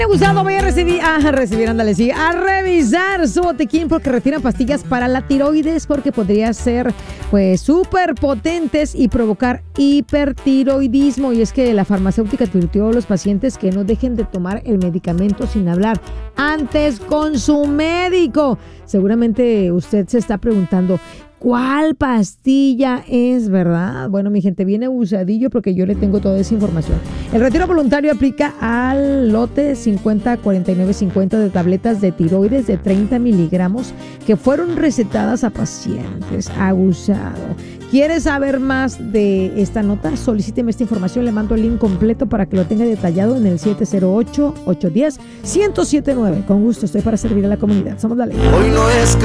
Abusado, voy a revisar su botiquín porque retiran pastillas para la tiroides porque podría ser pues súper potentes y provocar hipertiroidismo. Y es que la farmacéutica advirtió a los pacientes que no dejen de tomar el medicamento sin hablar antes con su médico. Seguramente usted se está preguntando, ¿cuál pastilla es, verdad? Bueno, mi gente, viene abusadillo porque yo le tengo toda esa información. El retiro voluntario aplica al lote 50-49-50 de tabletas de tiroides de 30 miligramos que fueron recetadas a pacientes. Abusado. ¿Quieres saber más de esta nota? Solicíteme esta información. Le mando el link completo para que lo tenga detallado en el 708-810-1079. Con gusto, estoy para servir a la comunidad. Somos la ley. Hoy no es